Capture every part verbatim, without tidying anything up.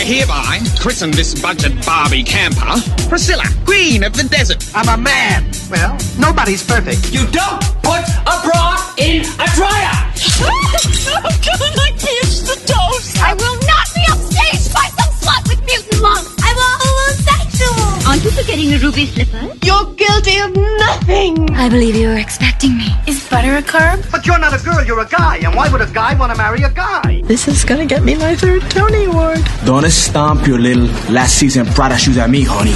I hereby christen this budget Barbie camper Priscilla, Queen of the Desert. I'm a man. Well, nobody's perfect. You don't put a bra in a dryer! I'm gonna like pierce the toes. I will not be upstaged by some slut with mutant lungs. I'm a homosexual. Aren't you forgetting the ruby slippers? You're guilty of nothing. I believe you were expecting me. Is butter a carb? But you're not a girl, you're a guy. And why would a guy want to marry a guy? This is gonna get me my third Tony Award. Don't stomp your little last season Prada shoes at me, honey.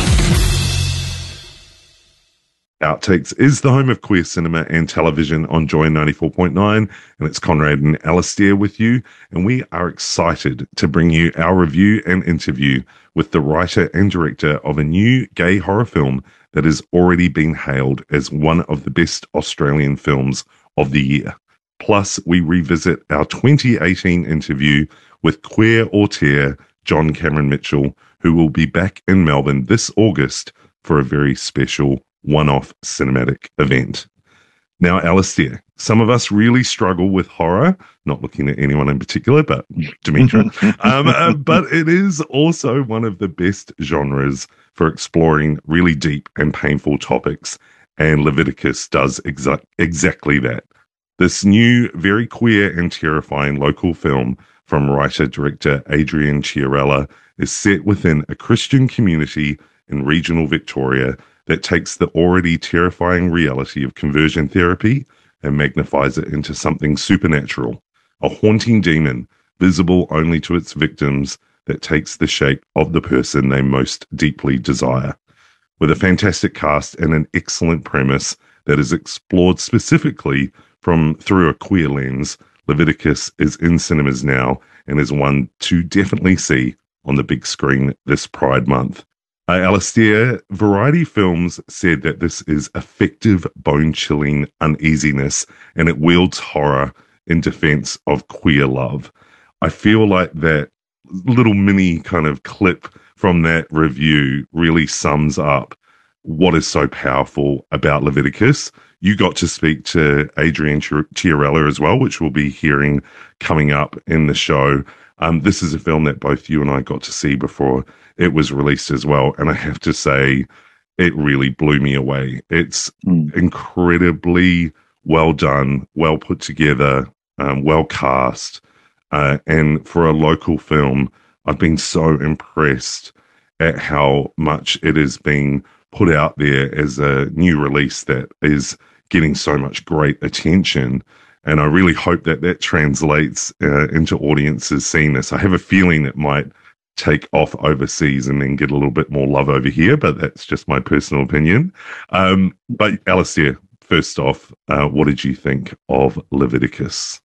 Outtakes is the home of queer cinema and television on Joy ninety-four point nine, and it's Conrad and Alistair with you, and we are excited to bring you our review and interview with the writer and director of a new gay horror film that has already been hailed as one of the best Australian films of the year. Plus, we revisit our twenty eighteen interview with queer auteur John Cameron Mitchell, who will be back in Melbourne this August for a very special one-off cinematic event. Now, Alistair, some of us really struggle with horror, not looking at anyone in particular, but Demetra. um, uh, but it is also one of the best genres for exploring really deep and painful topics, and Leviticus does exa- exactly that. This new, very queer and terrifying local film from writer-director Adrian Chiarella is set within a Christian community in regional Victoria that takes the already terrifying reality of conversion therapy and magnifies it into something supernatural, a haunting demon visible only to its victims that takes the shape of the person they most deeply desire. With a fantastic cast and an excellent premise that is explored specifically from through a queer lens, Leviticus is in cinemas now and is one to definitely see on the big screen this Pride Month. Uh, Alistair, Variety Films said that this is effective, bone-chilling uneasiness, and it wields horror in defense of queer love. I feel like that little mini kind of clip from that review really sums up what is so powerful about Leviticus. You got to speak to Adrian Chiarella as well, which we'll be hearing coming up in the show. Um, this is a film that both you and I got to see before it was released as well. And I have to say, it really blew me away. It's mm. incredibly well done, well put together, um, well cast. Uh, and for a local film, I've been so impressed at how much it is being put out there as a new release that is getting so much great attention. And I really hope that that translates uh, into audiences seeing this. I have a feeling it might take off overseas and then get a little bit more love over here, but that's just my personal opinion. Um, but Alistair, first off, uh, what did you think of Leviticus?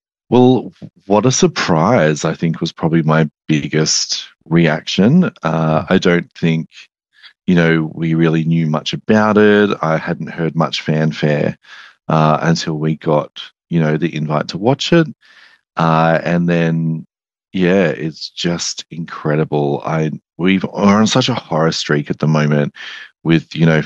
Well, what a surprise, I think, was probably my biggest reaction. Uh, I don't think, you know, we really knew much about it. I hadn't heard much fanfare uh, until we got, you know, the invite to watch it. Uh, and then, yeah, it's just incredible. I we've are on such a horror streak at the moment with, you know,